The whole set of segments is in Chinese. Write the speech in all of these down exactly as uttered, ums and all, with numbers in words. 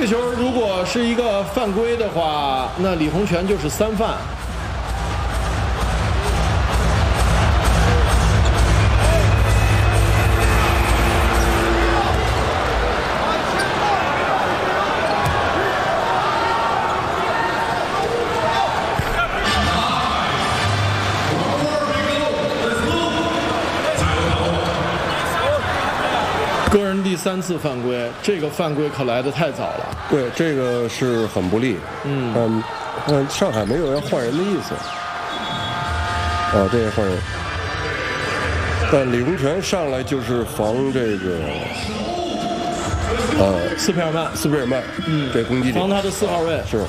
个球如果是一个犯规的话，那李洪权就是三犯。个人第三次犯规，这个犯规可来得太早了。 对，这个是很不利。嗯嗯嗯，上海没有要换人的意思。啊，这个换人。但李洪权上来就是防这个，呃， 斯佩尔曼， 斯佩尔曼，嗯，这攻击点， 防他的四号位是。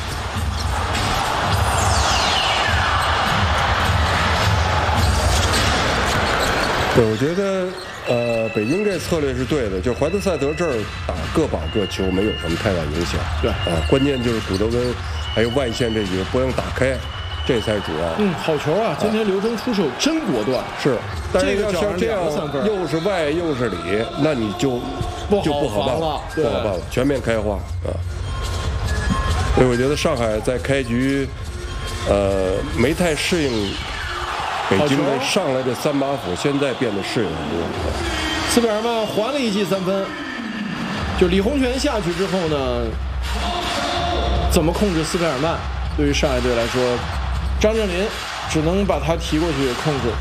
对，我觉得。呃，北京这策略是对的，就怀特塞德这儿打各保各球没有什么太大影响。 对啊，关键就是古德温还有外线这几个不让打开，这才是主要。 嗯，好球啊！今天刘铮出手真果断。 是，但是要像这样又是外又是里，那你就就不好办了， 不好办了，全面开花啊。所以我觉得上海在开局，呃，没太适应。北京的上来的三把斧，现在变得适应很多。 斯佩尔曼还了一记三分，就李洪权下去之后呢，怎么控制斯佩尔曼？对于上海队来说，张镇麟只能把他提过去控制。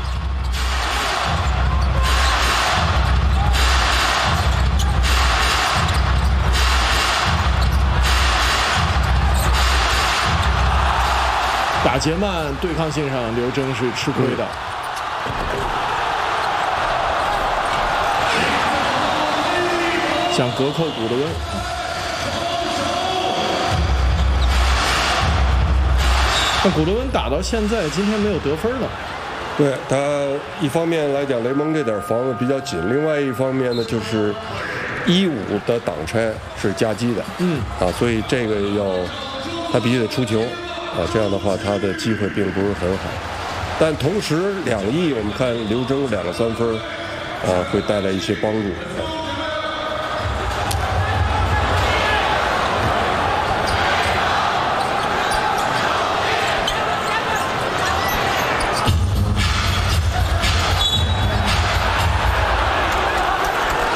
打劫慢，对抗性上刘铮是吃亏的。想隔扣古德温，那古德温打到现在，今天没有得分了。 对他一方面来讲，雷蒙这点防的比较紧，另外一方面呢，就是一五的挡拆是夹击的，嗯啊，所以这个要他必须得出球。啊，这样的话他的机会并不是很好，但同时两翼我们看刘铮两个三分，啊，会带来一些帮助。